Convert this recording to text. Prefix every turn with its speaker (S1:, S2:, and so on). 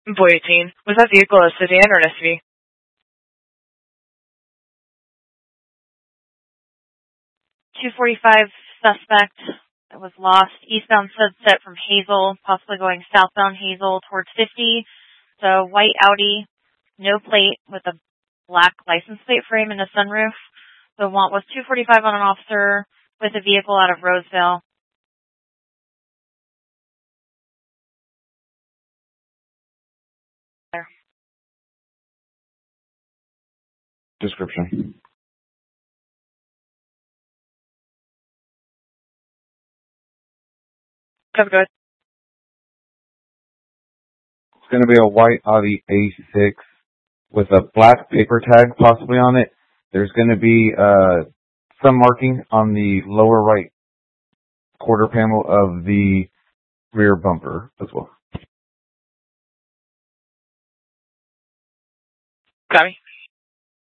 S1: Employee 18. Was that vehicle a sedan or an SUV?
S2: .245 suspect that was lost eastbound Sunset from Hazel, possibly going southbound Hazel towards 50. The white Audi, no plate with a black license plate frame and a sunroof. The want was .245 on an officer with a vehicle out of Roseville.
S3: Description.
S1: Go ahead.
S3: It's going to be a white Audi A6 with a black paper tag possibly on it. There's going to be some marking on the lower right quarter panel of the rear bumper as well.
S1: Got me.